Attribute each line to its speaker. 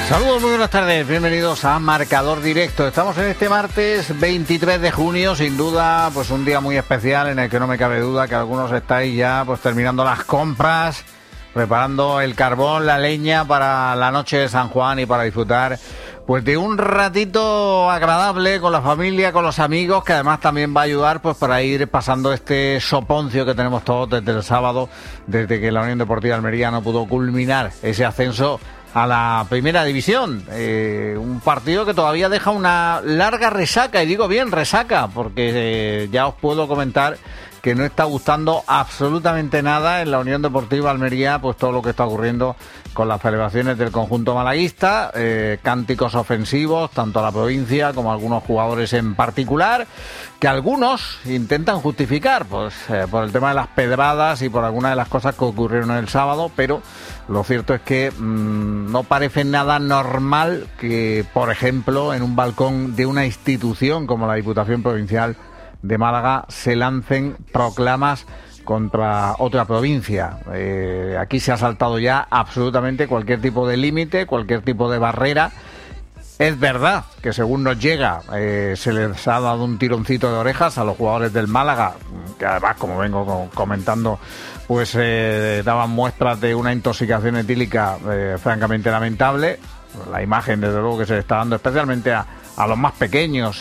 Speaker 1: Saludos, muy buenas tardes, bienvenidos a Marcador Directo. Estamos en este martes 23 de junio, sin duda, pues un día muy especial en el que no me cabe duda que algunos estáis ya pues terminando las compras, preparando el carbón, la leña para la noche de San Juan y para disfrutar pues de un ratito agradable con la familia, con los amigos, que además también va a ayudar pues para ir pasando este soponcio que tenemos todos desde el sábado, desde que la Unión Deportiva Almería no pudo culminar ese ascenso a la primera división. Un partido que todavía deja una larga resaca, y digo bien resaca, porque ya os puedo comentar que no está gustando absolutamente nada en la Unión Deportiva Almería pues todo lo que está ocurriendo con las celebraciones del conjunto malaguista, cánticos ofensivos tanto a la provincia como a algunos jugadores en particular, que algunos intentan justificar pues por el tema de las pedradas y por algunas de las cosas que ocurrieron el sábado, pero lo cierto es que no parece nada normal que, por ejemplo, en un balcón de una institución como la Diputación Provincial de Málaga se lancen proclamas contra otra provincia. Aquí se ha saltado ya absolutamente cualquier tipo de límite, cualquier tipo de barrera. Es verdad que según nos llega se les ha dado un tironcito de orejas a los jugadores del Málaga, que además, como vengo comentando, pues daban muestras de una intoxicación etílica francamente lamentable. La imagen, desde luego, que se le está dando especialmente a los más pequeños